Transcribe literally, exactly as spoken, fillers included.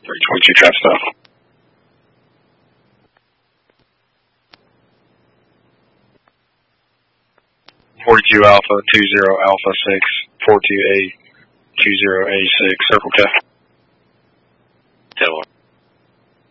three twenty-two trap stop. forty-two Alpha, two zero Alpha six, four two A, two zero A six, Circle K. ten one.